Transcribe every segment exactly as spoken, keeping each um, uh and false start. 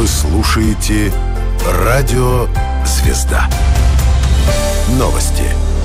Вы слушаете Радио Звезда. Новости.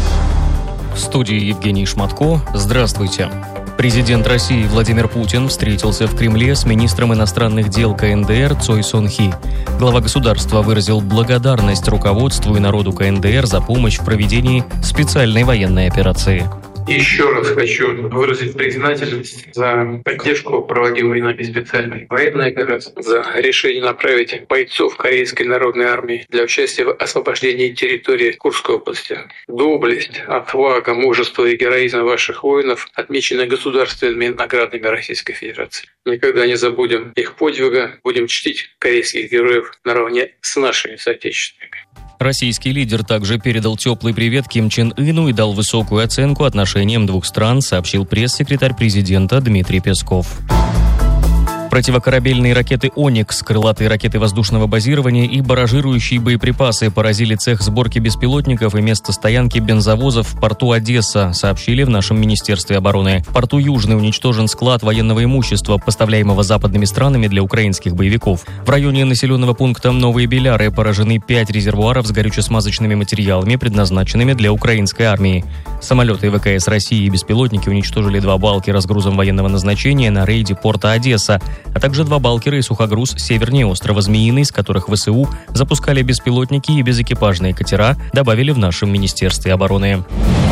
В студии Евгений Шматко. Здравствуйте. Президент России Владимир Путин встретился в Кремле с министром иностранных дел ка эн дэ эр Цой Сон Хи. Глава государства выразил благодарность руководству и народу ка эн дэ эр за помощь в проведении специальной военной операции. Еще раз хочу выразить признательность за поддержку проводимой нами специальной военной операции, за решение направить бойцов Корейской народной армии для участия в освобождении территории Курской области. Доблесть, отвага, мужество и героизм ваших воинов отмечены государственными наградами Российской Федерации. Никогда не забудем их подвига, будем чтить корейских героев наравне с нашими соотечественниками. Российский лидер также передал теплый привет Ким Чен Ыну и дал высокую оценку отношениям двух стран, сообщил пресс-секретарь президента Дмитрий Песков. Противокорабельные ракеты «Оникс», крылатые ракеты воздушного базирования и баражирующие боеприпасы поразили цех сборки беспилотников и место стоянки бензовозов в порту Одесса, сообщили в нашем Министерстве обороны. В порту Южный уничтожен склад военного имущества, поставляемого западными странами для украинских боевиков. В районе населенного пункта Новые Беляры поражены пять резервуаров с горюче-смазочными материалами, предназначенными для украинской армии. Самолеты вэ ка эс России и беспилотники уничтожили два балкера с грузом военного назначения на рейде порта Одесса, а также два балкера и сухогруз севернее острова Змеиный, с которых вэ эс у запускали беспилотники и безэкипажные катера, добавили в нашем Министерстве обороны.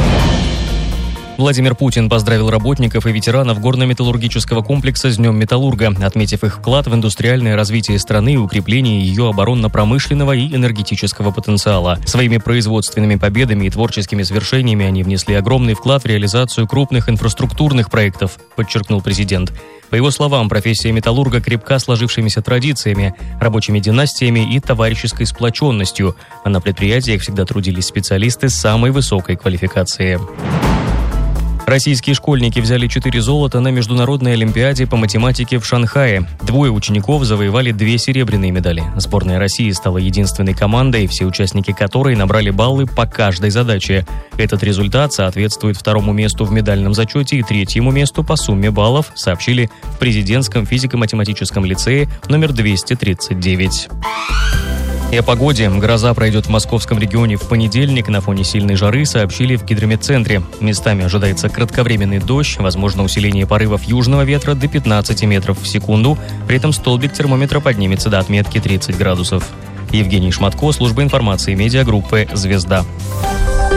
Владимир Путин поздравил работников и ветеранов горно-металлургического комплекса с Днем Металлурга, отметив их вклад в индустриальное развитие страны и укрепление ее оборонно-промышленного и энергетического потенциала. Своими производственными победами и творческими свершениями они внесли огромный вклад в реализацию крупных инфраструктурных проектов, подчеркнул президент. По его словам, профессия металлурга крепка сложившимися традициями, рабочими династиями и товарищеской сплоченностью, а на предприятиях всегда трудились специалисты с самой высокой квалификацией. Российские школьники взяли четыре золота на Международной олимпиаде по математике в Шанхае. Двое учеников завоевали две серебряные медали. Сборная России стала единственной командой, все участники которой набрали баллы по каждой задаче. Этот результат соответствует второму месту в медальном зачете и третьему месту по сумме баллов, сообщили в президентском физико-математическом лицее номер двести тридцать девять. И о погоде. Гроза пройдет в московском регионе в понедельник. На фоне сильной жары сообщили в гидрометцентре. Местами ожидается кратковременный дождь, возможно усиление порывов южного ветра до пятнадцати метров в секунду. При этом столбик термометра поднимется до отметки тридцать градусов. Евгений Шматко, служба информации медиагруппы «Звезда».